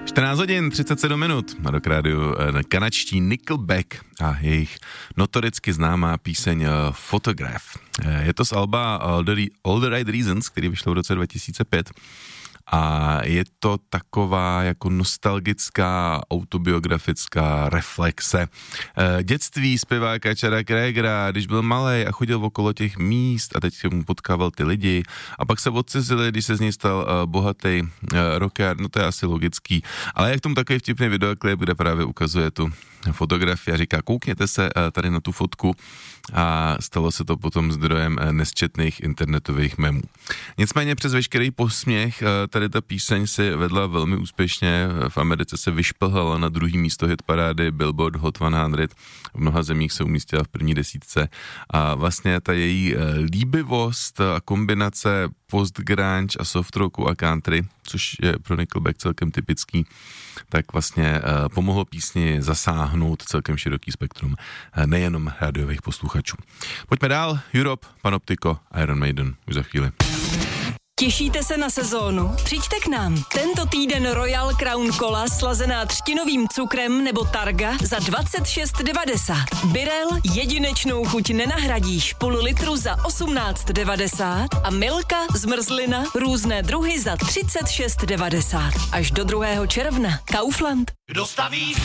14 hodin, 37 minut na Rock Rádiu kanadští Nickelback a jejich notoricky známá píseň Photograph. Je to z alba All the Right Reasons, který vyšlo v roce 2005. A je to taková jako nostalgická, autobiografická reflexe dětství zpěváka Chada Kragera, když byl malej a chodil okolo těch míst a teď mu potkával ty lidi a pak se odcizili, když se z něj stal bohatý rocker, no to je asi logický. Ale jak tomu takový vtipný videoklip, kde právě ukazuje tu fotografii a říká, koukněte se tady na tu fotku a stalo se to potom zdrojem nesčetných internetových memů. Nicméně přes veškerý posměch tady ta píseň si vedla velmi úspěšně. V Americe se vyšplhala na druhý místo hitparády Billboard Hot 100. V mnoha zemích se umístila v první desítce a vlastně ta její líbivost a kombinace post-grunge a soft rocku a country, což je pro Nickelback celkem typický, tak vlastně pomohlo písni zasáhnout celkem široký spektrum nejenom rádiových posluchačů. Pojďme dál, Europe, Panoptiko, Iron Maiden, už za chvíli. Těšíte se na sezónu? Přijďte k nám. Tento týden Royal Crown Cola slazená třtinovým cukrem nebo Targa za 26,90. Birel jedinečnou chuť nenahradíš, půl litru za 18,90 a Milka zmrzlina různé druhy za 36,90. Až do 2. června. Kaufland. Kdo staví